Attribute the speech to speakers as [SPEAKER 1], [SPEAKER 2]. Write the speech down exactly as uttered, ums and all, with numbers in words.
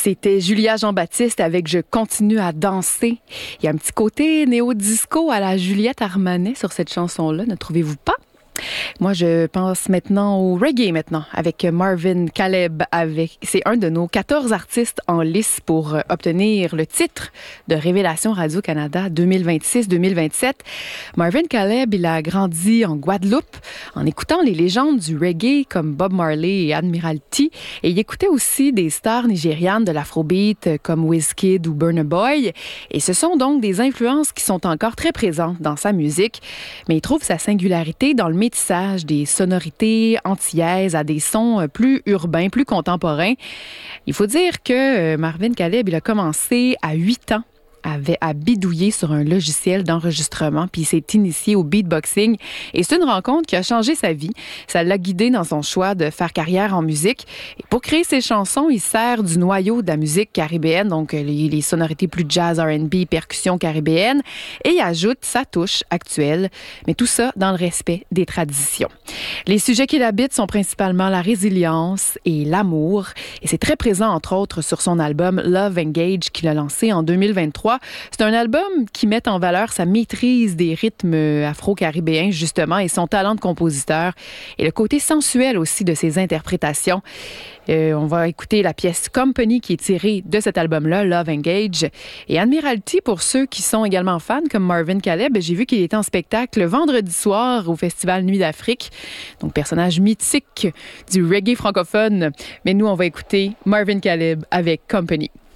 [SPEAKER 1] C'était Julia Jean-Baptiste avec « Je continue à danser ». Il y a un petit côté néo-disco à la Juliette Armanet sur cette chanson-là, ne trouvez-vous pas? Moi, je pense maintenant au reggae maintenant, avec Marvin Caleb. Avec, c'est un de nos quatorze artistes en lice pour obtenir le titre de Révélation Radio-Canada deux mille vingt-six deux mille vingt-sept. Marvin Caleb, il a grandi en Guadeloupe en écoutant les légendes du reggae comme Bob Marley et Admiralty. Et il écoutait aussi des stars nigérianes de l'afrobeat comme Wizkid ou Burna Boy. Et ce sont donc des influences qui sont encore très présentes dans sa musique. Mais il trouve sa singularité dans le métissage des sonorités antillaises à des sons plus urbains, plus contemporains. Il faut dire que Marvin Caleb, il a commencé à huit ans avait à bidouiller sur un logiciel d'enregistrement, puis il s'est initié au beatboxing. Et c'est une rencontre qui a changé sa vie. Ça l'a guidé dans son choix de faire carrière en musique. Et pour créer ses chansons, il sert du noyau de la musique caribéenne, donc les, les sonorités plus jazz, R and B, percussion caribéenne, et il ajoute sa touche actuelle, mais tout ça dans le respect des traditions. Les sujets qu'il habite sont principalement la résilience et l'amour, et c'est très présent, entre autres, sur son album Love Engage qu'il a lancé en deux mille vingt-trois. C'est un album qui met en valeur sa maîtrise des rythmes afro-caribéens, justement, et son talent de compositeur, et le côté sensuel aussi de ses interprétations. Euh, on va écouter la pièce Company qui est tirée de cet album-là, Love Engage. Et Admiralty, pour ceux qui sont également fans, comme Marvin Caleb, j'ai vu qu'il était en spectacle vendredi soir au Festival Nuit d'Afrique. Donc, personnage mythique du reggae francophone. Mais nous, on va écouter Marvin Caleb avec Company.